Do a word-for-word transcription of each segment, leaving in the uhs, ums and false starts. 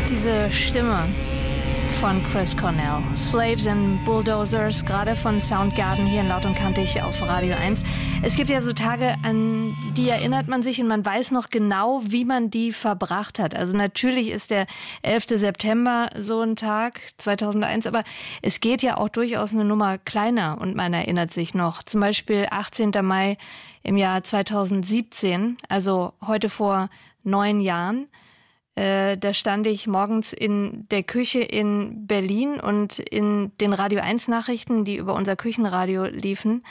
Diese Stimme von Chris Cornell. Slaves and Bulldozers, gerade von Soundgarden hier in Laut und Kantig auf Radio eins. Es gibt ja so Tage, an die erinnert man sich und man weiß noch genau, wie man die verbracht hat. Also natürlich ist der elfte September so ein Tag, zweitausendeins, aber es geht ja auch durchaus eine Nummer kleiner und man erinnert sich noch. Zum Beispiel achtzehnten Mai im Jahr zweitausendsiebzehn, also heute vor neun Jahren. Äh, da stand ich morgens in der Küche in Berlin und in den Radio eins Nachrichten, die über unser Küchenradio liefen,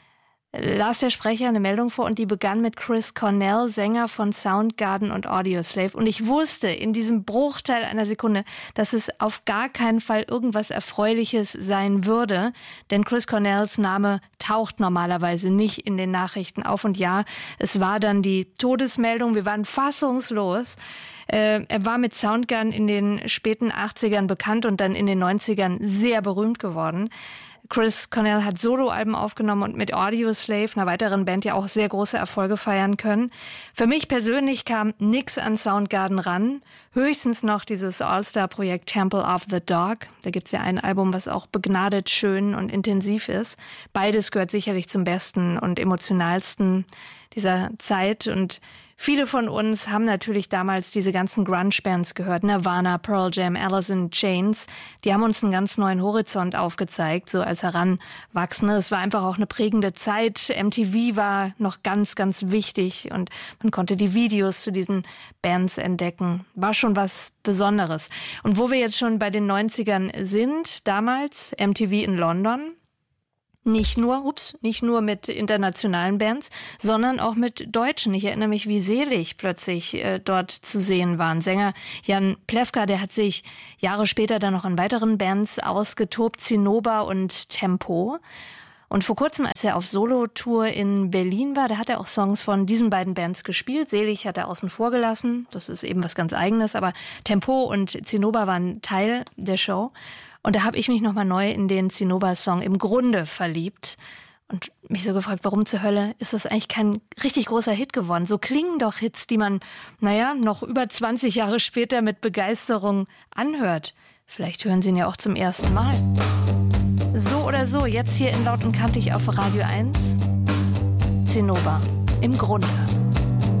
las der Sprecher eine Meldung vor und die begann mit Chris Cornell, Sänger von Soundgarden und Audioslave. Und ich wusste in diesem Bruchteil einer Sekunde, dass es auf gar keinen Fall irgendwas Erfreuliches sein würde, denn Chris Cornells Name taucht normalerweise nicht in den Nachrichten auf. Und ja, es war dann die Todesmeldung, wir waren fassungslos. Äh, er war mit Soundgarden in den späten achtzigern bekannt und dann in den neunzigern sehr berühmt geworden. Chris Cornell hat Soloalben aufgenommen und mit Audioslave, einer weiteren Band, ja auch sehr große Erfolge feiern können. Für mich persönlich kam nix an Soundgarden ran, höchstens noch dieses All-Star-Projekt Temple of the Dog. Da gibt's ja ein Album, was auch begnadet schön und intensiv ist. Beides gehört sicherlich zum besten und emotionalsten dieser Zeit und viele von uns haben natürlich damals diese ganzen Grunge-Bands gehört, Nirvana, Pearl Jam, Alice in Chains. Die haben uns einen ganz neuen Horizont aufgezeigt, so als Heranwachsende. Es war einfach auch eine prägende Zeit. M T V war noch ganz, ganz wichtig und man konnte die Videos zu diesen Bands entdecken. War schon was Besonderes. Und wo wir jetzt schon bei den neunzigern sind, damals M T V in London. Nicht nur, ups, nicht nur mit internationalen Bands, sondern auch mit Deutschen. Ich erinnere mich, wie selig plötzlich äh, dort zu sehen waren. Sänger Jan Plewka, der hat sich Jahre später dann noch in weiteren Bands ausgetobt, Zinnober und Tempo. Und vor kurzem, als er auf Solo-Tour in Berlin war, da hat er auch Songs von diesen beiden Bands gespielt. Selig hat er außen vor gelassen, das ist eben was ganz Eigenes, aber Tempo und Zinnober waren Teil der Show. Und da habe ich mich nochmal neu in den Zinnober-Song Im Grunde verliebt und mich so gefragt, warum zur Hölle ist das eigentlich kein richtig großer Hit geworden? So klingen doch Hits, die man, naja, noch über zwanzig Jahre später mit Begeisterung anhört. Vielleicht hören Sie ihn ja auch zum ersten Mal. So oder so, jetzt hier in Laut und Kantig auf Radio eins. Zinnober, Im Grunde.